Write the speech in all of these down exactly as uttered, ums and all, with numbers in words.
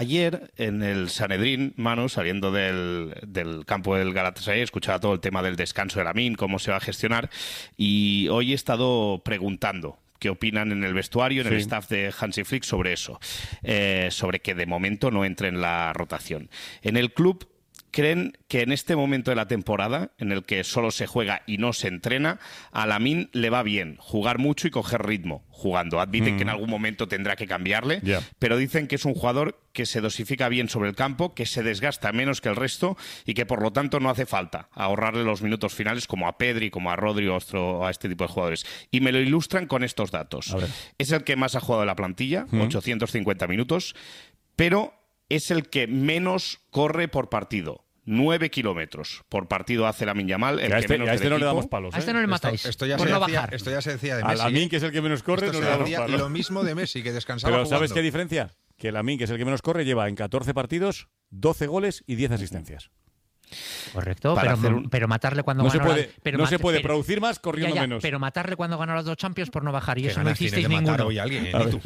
Ayer en el Sanedrín, Manu, saliendo del, del campo del Galatasaray, escuchaba todo el tema del descanso de Lamine, cómo se va a gestionar, y hoy he estado preguntando qué opinan en el vestuario, en sí. el staff de Hansi Flick sobre eso, eh, sobre que de momento no entre en la rotación. En el club creen que en este momento de la temporada, en el que solo se juega y no se entrena, a Lamine le va bien jugar mucho y coger ritmo jugando. Admiten mm. que en algún momento tendrá que cambiarle, yeah. pero dicen que es un jugador que se dosifica bien sobre el campo, que se desgasta menos que el resto y que por lo tanto no hace falta ahorrarle los minutos finales como a Pedri, como a Rodri o a este tipo de jugadores. Y me lo ilustran con estos datos. Es el que más ha jugado en la plantilla, mm. ochocientos cincuenta minutos, pero es el que menos corre por partido. Nueve kilómetros por partido hace Lamine Yamal. El a que este, menos a este no equipo. le damos palos. ¿eh? A este no le matáis. Esto, esto, ya por se no decía, bajar. esto ya se decía de Messi. A Lamine, que es el que menos corre, esto no le damos palos. Lo mismo de Messi, que descansaba Pero jugando. ¿sabes qué diferencia? Que Lamine, que es el que menos corre, lleva en catorce partidos doce goles y diez asistencias. Correcto, pero, un... pero matarle cuando no ganó se puede, la... pero no mat... se puede pero... producir más corriendo ya, ya, menos. Pero matarle cuando ganó las dos Champions por no bajar, y ¿Qué eso no hicisteis ninguno. Hoy a alguien, ¿eh? tú.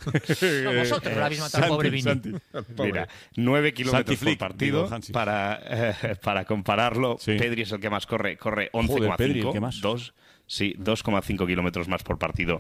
No, vosotros lo habéis matado al pobre Vini. Mira, nueve kilómetros por partido. Digo, para, eh, para compararlo, sí. Pedri es el que más corre, corre once coma cinco. dos, sí, dos coma cinco kilómetros más por partido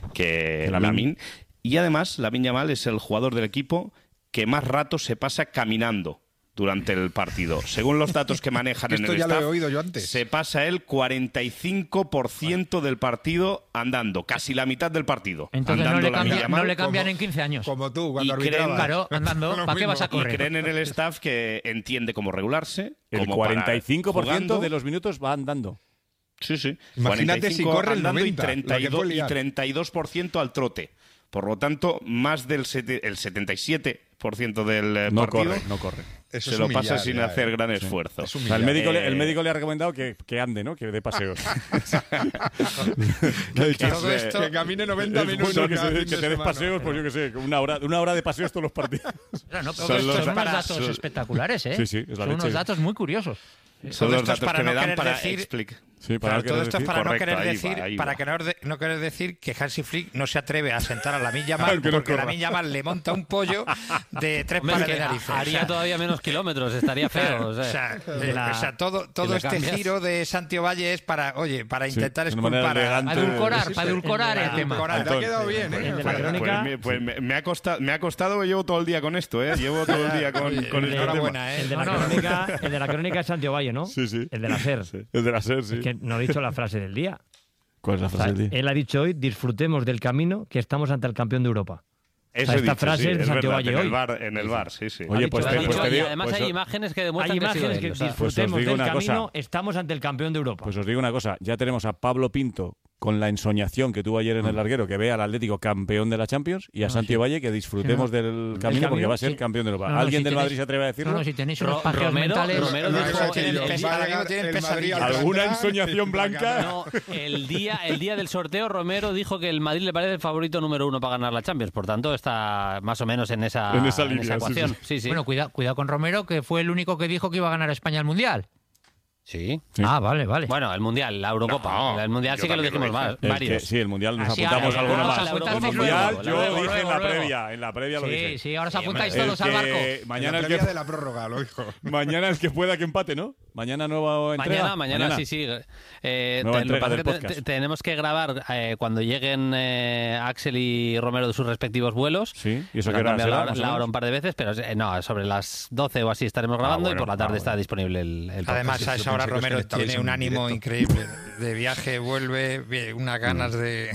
que Lamine. Y además, Lamine Yamal es el jugador del equipo que más rato se pasa caminando durante el partido. Según los datos que manejan en el ya staff, lo he oído yo antes. se pasa el cuarenta y cinco por ciento del partido andando, casi la mitad del partido. Entonces andando no le, cambia, Yamal, no le cambian como, en quince años. Como tú, cuando y creen, claro, andando, ¿para qué vas a correr? Y creen en el staff que entiende cómo regularse. El cómo cuarenta y cinco por ciento jugando. De los minutos va andando. Sí, sí. Imagínate si corre el noventa, y treinta y dos, y treinta y dos por ciento al trote. Por lo tanto, más del sete, el setenta y siete por ciento del eh, no partido corre, no corre. Eso se es lo humillar, pasa sin ya, hacer eh. gran Sí. esfuerzo. O sea, el, médico eh, le, el médico le ha recomendado que, que ande, ¿no? Que dé paseos. que, todo esto, que camine noventa es minutos. Bueno, que, se, de que te des paseos, pues yo qué sé, una hora, una hora de paseos todos los partidos. Claro, no, pero son, estos son unos datos son... espectaculares, ¿eh? Sí, sí, es la son leche. unos datos muy curiosos. Son los datos para que no me dan para decir... explicar. Sí, para claro, todo esto es para Correcto, no querer ahí decir, va, ahí para va. que no, de, no querer decir que Hansi Flick no se atreve a sentar a Lamine Yamal no porque corra. Lamine Yamal le monta un pollo de tres Hombre, pares que de narices. haría o sea, todavía menos kilómetros, estaría feo. Claro, o sea, o sea, la, o sea todo, todo este cambias. giro de Santi Valle es para, oye, para intentar sí, esculpar a, Para edulcorar, para edulcorar el tema. Te ha quedado bien, ¿eh? El de la Pues, crónica... pues, pues me, me, ha costado, me ha costado, llevo todo el día con esto, ¿eh? Llevo todo el día con, Oye, con este tema. enhorabuena, ¿eh? El de, la crónica, el de la crónica es Santi Valle, ¿no? Sí, sí. El de la SER. Sí. El de la SER, sí. Es que no he dicho la frase del día. ¿Cuál es la O sea, frase del día? él ha dicho hoy, disfrutemos del camino que estamos ante el campeón de Europa. Eso O sea, he esta dicho, frase sí, es de es Santi verdad, Valle en hoy. el bar, en el bar, sí, sí. Oye, pues Lo te, ha pues dicho, te y digo, además pues hay os- imágenes que Hay demuestran que ha sido imágenes él, que o sea, disfrutemos pues os digo del una camino, cosa. estamos ante el campeón de Europa. Pues os digo una cosa, ya tenemos a Pablo Pinto con la ensoñación que tuvo ayer en el larguero, que ve al Atlético campeón de la Champions, y a No, Santi sí. Valle que disfrutemos Sí, no. del camino, porque camino, va a ser sí. campeón de Europa. No, no, ¿Alguien si del tenéis- Madrid se atreve a decirlo? No, no, si tenéis Ro- unos pajeos Romero, mentales... Romero No, dijo no, que el- el- el- ahora mismo tienen el Madrid pesadillas. al ¿Alguna Alcalá, ensoñación el- blanca? No, el día, el día del sorteo, Romero dijo que el Madrid le parece el favorito número uno para ganar la Champions. Por tanto, está más o menos en esa, En esa línea, sí, ecuación. sí. Sí, sí. Bueno, cuidado, cuidado con Romero, que fue el único que dijo que iba a ganar España el Mundial. Sí. Sí. Ah, vale, vale. Bueno, el Mundial, la Eurocopa. No, el Mundial yo sí que lo también lo dijimos dije. más, El varios. que- sí, el Mundial nos Así, apuntamos ahora, alguno ahora más. se apuntan El luego, Mundial luego, yo luego, dije en la luego. previa, en la previa lo Sí, dije. sí, ahora se Sí, apuntáis hombre. todos El al barco. que- En Mañana la el previa que de la prórroga, lo dijo. mañana el que pueda que empate, ¿no? Mañana nueva entrega. Mañana, mañana, sí, sí. Eh, Nueva te- lo que entrega pasa del es que te- podcast. te- tenemos que grabar eh, cuando lleguen eh, Axel y Romero de sus respectivos vuelos. Sí, y eso Nos que han hora cambiado será, la, más o la hora menos. un par de veces, pero eh, no, sobre las doce o así estaremos grabando bueno, y por la tarde ah, está bueno. disponible el, el podcast. Además, a yo esa hora pensé que os Romero conectabais tiene en un ánimo directo. increíble de viaje, vuelve, bien, unas ganas de...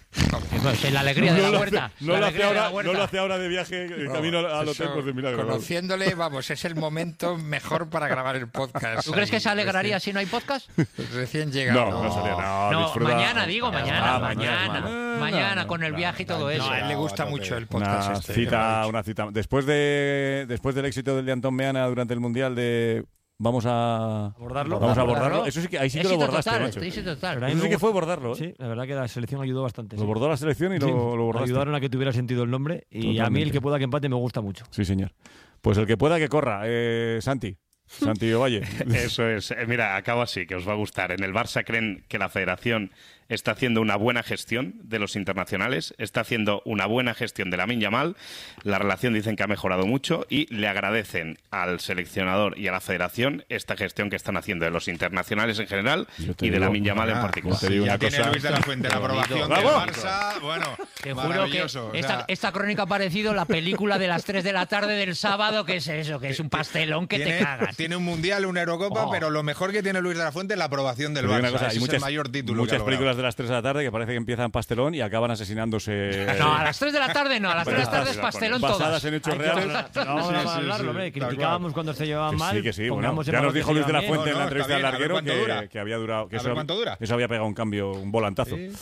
Pues en la alegría de No la lo huerta. hace- no la lo hace alegría de la ahora- huerta. no lo hace ahora de viaje eh, camino al Eso, hotel, pues de milagro. Conociéndole, vamos, es el momento mejor para grabar el podcast. ¿Tú crees que se Ahí, alegraría recién- si no hay podcast? Recién llegado. No, no sería nada. No, disfruta. mañana digo, mañana, Ah, mañana, mañana. mañana, No, con el no, viaje y no, todo no, eso. No, a él le gusta a tope. mucho el podcast Una este. ya me lo ha cita, dicho. una cita. Después de después del éxito del de Antón Meana durante el Mundial de vamos a ¿Abordarlo? Vamos a ¿Abordarlo? abordarlo. Eso sí que ahí sí que lo Éxito bordaste, total, macho. éxito total. Pero a mí Eso sí me que fue bordarlo, ¿eh? Sí, la verdad que la selección ayudó bastante. Lo sí. bordó la selección y lo, Sí, lo bordaste. ayudaron a que tuviera sentido el nombre y a mí Totalmente. el que pueda que empate me gusta mucho. Sí, señor. Pues el que pueda que corra, eh, Santi. Santi Valle. Eso es. Eh, Mira, acabo así, que os va a gustar. En el Barça creen que la Federación está haciendo una buena gestión de los internacionales, está haciendo una buena gestión de Lamine Yamal, la relación dicen que ha mejorado mucho y le agradecen al seleccionador y a la Federación esta gestión que están haciendo de los internacionales en general y de Lamine Yamal en particular. te digo Ya una tiene cosa. Luis de la Fuente la aprobación del ¡Bravo! Barça. Bueno, Te juro que maravilloso. o sea, esta, esta crónica ha parecido la película de las tres de la tarde del sábado, que es eso, que es un pastelón que tiene, te cagas. tiene un mundial, una Eurocopa, Oh. pero lo mejor que tiene Luis de la Fuente es la aprobación del Te digo una Barça. cosa, Ese hay es muchas, el mayor título que ha muchas logrado. películas de las tres de la tarde que parece que empiezan pastelón y acaban asesinándose. No, a las tres de la tarde no, a las tres de la tarde es pastelón basadas todas. en hechos Hay que reales. hablar- no vamos Sí, a sí, hablarlo, sí, hombre. tal Criticábamos cual. cuando se llevaban Que mal. sí, que sí. Bueno, pongamos en ya nos valor que dijo se Luis de la llevan Fuente bien. en la No, no, entrevista está del bien, a ver larguero cuánto dura. que, que había durado. Que A ver eso, cuánto dura. eso había pegado un cambio, un volantazo. Sí.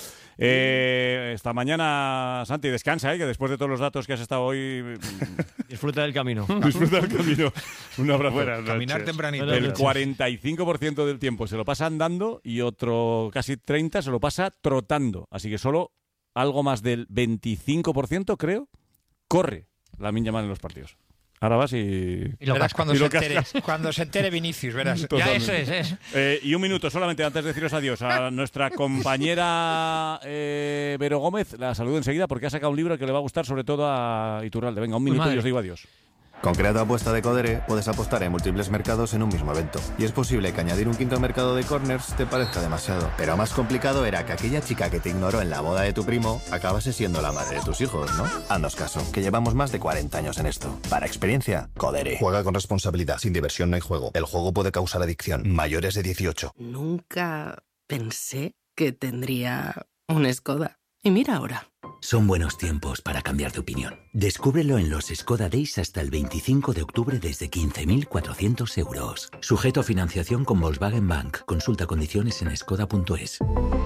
Eh, esta mañana, Santi, descansa, ¿eh? Que después de todos los datos que has estado hoy, Disfruta del camino. disfruta del camino. Un abrazo. Buenas Caminar noches. tempranito. El cuarenta y cinco por ciento del tiempo se lo pasa andando y otro casi treinta por ciento se lo pasa trotando. Así que solo algo más del veinticinco por ciento, creo, corre Lamine Yamal en los partidos. Ahora vas y... Y lo Verás casca. cuando Y se, lo entere, cuando se entere Vinicius, verás. Ya Totalmente. eso es, es. Eh, y un minuto solamente antes de deciros adiós a nuestra compañera eh, Vero Gómez. La saludo enseguida porque ha sacado un libro que le va a gustar sobre todo a Iturralde. Venga, un minuto madre. y os digo adiós. Con Creato Apuesta de Codere puedes apostar en múltiples mercados en un mismo evento. Y es posible que añadir un quinto mercado de corners te parezca demasiado. Pero más complicado era que aquella chica que te ignoró en la boda de tu primo acabase siendo la madre de tus hijos, ¿no? Haznos caso, que llevamos más de cuarenta años en esto. Para experiencia, Codere. Juega con responsabilidad. Sin diversión no hay juego. El juego puede causar adicción. Mayores de dieciocho. Nunca pensé que tendría un Skoda. Y mira ahora. Son buenos tiempos para cambiar de opinión. Descúbrelo en los Skoda Days hasta el veinticinco de octubre desde quince mil cuatrocientos euros. Sujeto a financiación con Volkswagen Bank. Consulta condiciones en skoda punto es.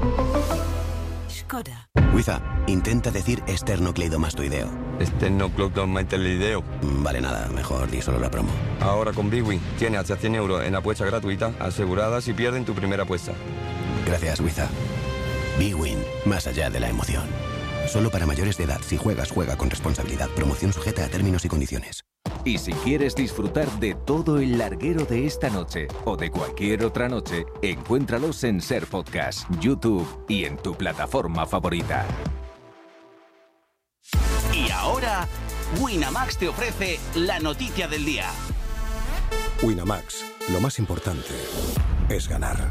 Skoda. Wiza, intenta decir esternocleidomastoideo. Esternocleidomastoideo. Vale, nada, mejor di solo la promo. Ahora con Big Win tienes hasta cien euros en apuesta gratuita asegurada si pierden tu primera apuesta. Gracias, Wiza. Big Win, más allá de la emoción. Solo para mayores de edad. Si juegas, juega con responsabilidad. Promoción sujeta a términos y condiciones. Y si quieres disfrutar de todo el larguero de esta noche o de cualquier otra noche, encuéntralos en Ser Podcast, YouTube y en tu plataforma favorita. Y ahora, Winamax te ofrece la noticia del día. Winamax, lo más importante es ganar.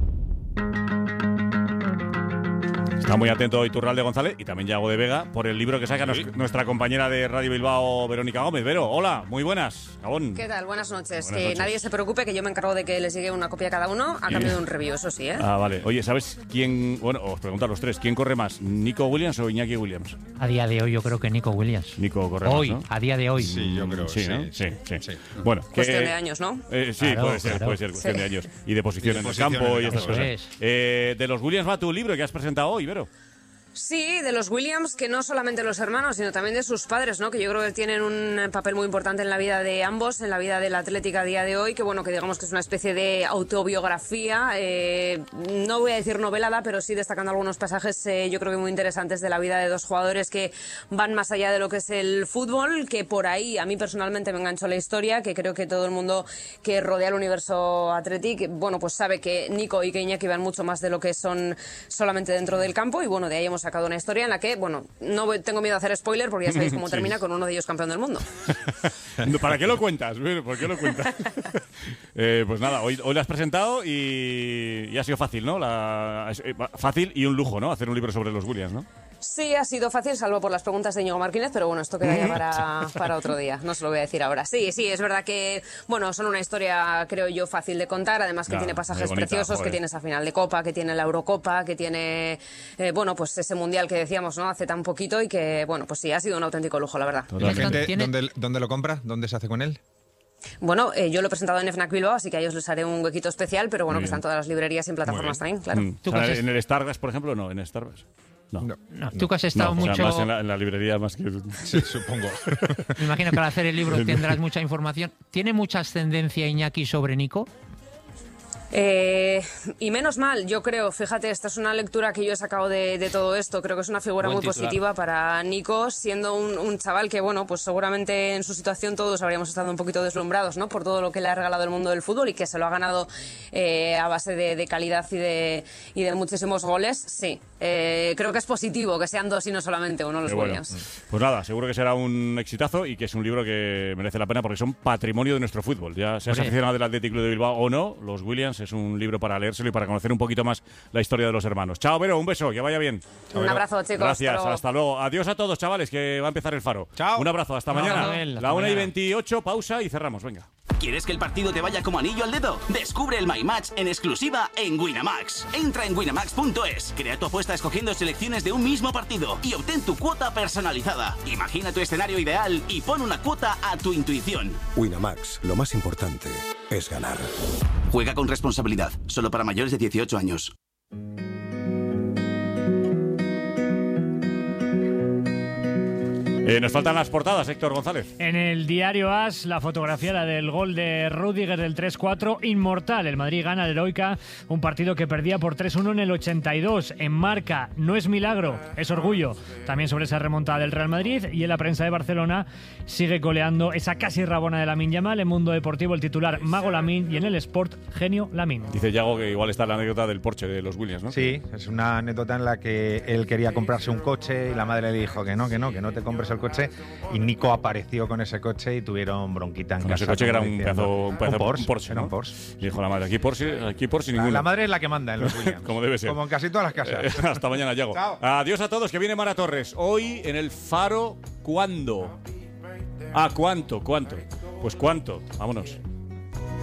Está muy atento Iturralde González y también Yago de Vega por el libro que saca Sí. nos- nuestra compañera de Radio Bilbao, Verónica Gómez. Vero, hola, muy buenas. Gabón. ¿Qué tal? Buenas noches. Buenas que noches. nadie se preocupe, que yo me encargo de que les llegue una copia a cada uno a Y- cambio de un review, eso sí, ¿eh? Ah, vale. Oye, ¿sabes quién? Bueno, os pregunto a los tres. ¿Quién corre más? ¿Nico Williams o Iñaki Williams? A día de hoy yo creo que Nico Williams. Nico corre Hoy, más, ¿no? a día de hoy. Sí, yo creo, Sí, sí, ¿no? sí, sí, sí. sí. Bueno, Cuestión que- de años, ¿no? Eh, sí, Claro, puede ser, claro. puede ser cuestión Sí. de años. Y de posición Y de en el posición campo en y el estas campo. cosas. Eso es. Eh, de los Williams va tu libro que has presentado hoy, Vero. Sí, de los Williams, que no solamente los hermanos, sino también de sus padres, ¿no? Que yo creo que tienen un papel muy importante en la vida de ambos, en la vida del Atlético a día de hoy, que bueno, que digamos que es una especie de autobiografía, eh, no voy a decir novelada, pero sí destacando algunos pasajes, eh, yo creo que muy interesantes de la vida de dos jugadores que van más allá de lo que es el fútbol, que por ahí a mí personalmente me enganchó la historia, que creo que todo el mundo que rodea el universo Athletic, bueno, pues sabe que Nico y que Iñaki van mucho más de lo que son solamente dentro del campo, y bueno, de ahí hemos sacado una historia en la que, bueno, no voy- tengo miedo a hacer spoiler porque ya sabéis cómo Sí. termina con uno de ellos campeón del mundo. No, ¿para qué lo cuentas? Bueno, ¿por qué lo cuentas? Eh, pues nada, hoy, hoy lo has presentado y, y ha sido fácil, ¿no? La, es, eh, fácil y un lujo, ¿no? Hacer un libro sobre los Williams, ¿no? Sí, ha sido fácil, salvo por las preguntas de Íñigo Martínez, pero bueno, esto queda ya para, para otro día, no se lo voy a decir ahora. Sí, sí, es verdad que, bueno, son una historia, creo yo, fácil de contar, además que Claro, tiene muy pasajes bonita, preciosos, joder. que tiene esa final de Copa, que tiene la Eurocopa, que tiene, eh, bueno, pues ese Mundial que decíamos, ¿no?, hace tan poquito, y que, bueno, pues sí, ha sido un auténtico lujo, la verdad. ¿La gente dónde, dónde lo compra? ¿Dónde se hace con él? Bueno, eh, yo lo he presentado en FNAC Bilbao, así que a ellos les haré un huequito especial, pero bueno, Muy que están bien. todas las librerías y en plataformas también, claro. Mm. O sea, ¿en el Starbucks, por ejemplo? No, en Starbucks. No. No, tú que has estado No, o sea, mucho- más en la, en la librería más que... Sí, supongo. Me imagino que al hacer el libro tendrás mucha información. ¿Tiene mucha ascendencia Iñaki sobre Nico? Eh, y menos mal, yo creo, fíjate, esta es una lectura que yo he sacado de, de todo esto, creo que es una figura Buen muy titular. positiva para Nico, siendo un, un chaval que, bueno, pues seguramente en su situación todos habríamos estado un poquito deslumbrados, ¿no?, por todo lo que le ha regalado el mundo del fútbol y que se lo ha ganado eh, a base de, de calidad y de, y de muchísimos goles, sí. Eh, creo que es positivo que sean dos y no solamente uno los Qué bueno. Williams. Pues nada, seguro que será un exitazo y que es un libro que merece la pena porque son patrimonio de nuestro fútbol. Ya seas Hombre. aficionado del Athletic Club de Bilbao o no, los Williams es un libro para leérselo y para conocer un poquito más la historia de los hermanos. Chao, Vero, un beso, que vaya bien. Un abrazo, chicos. Gracias, hasta luego. hasta luego. Adiós a todos, chavales, que va a empezar el Faro. Chao. Un abrazo, hasta Chao, mañana. Manuel, hasta La una y mañana. veintiocho, pausa y cerramos, venga. ¿Quieres que el partido te vaya como anillo al dedo? Descubre el My Match en exclusiva en Winamax. Entra en winamax punto es, crea tu apuesta escogiendo selecciones de un mismo partido y obtén tu cuota personalizada. Imagina tu escenario ideal y pon una cuota a tu intuición. Winamax, lo más importante es ganar. Juega con responsabilidad, solo para mayores de dieciocho años. Eh, nos faltan las portadas, Héctor González. En el diario AS, la fotografía la del gol de Rüdiger del tres cuatro, inmortal. El Madrid gana al Heroica, un partido que perdía por tres uno en el ochenta y dos. En Marca, no es milagro, es orgullo. También sobre esa remontada del Real Madrid. Y en la prensa de Barcelona sigue coleando esa casi rabona de Lamine Yamal. En Mundo Deportivo, el titular Mago Lamine, y en el Sport, genio Lamine. Dice Yago que igual está la anécdota del Porsche de los Williams, ¿no? Sí, es una anécdota en la que él quería comprarse un coche y la madre le dijo que no, que no, que no te compres el coche, y Nico apareció con ese coche y tuvieron bronquita en Con casa. ese coche que era como un diciendo, pedazo, un pedazo- un Porsche, un Porsche, era ¿no? un Porsche. Le dijo la madre, aquí Porsche, aquí Porsche La, ninguno. la madre es la que manda en los Williams. Como debe ser. Como en casi todas las casas. Hasta mañana, Yago. Chao. Adiós a todos, que viene Mara Torres. Hoy en el Faro, ¿cuándo? Ah, ¿cuánto? ¿Cuánto? Pues cuánto. Vámonos.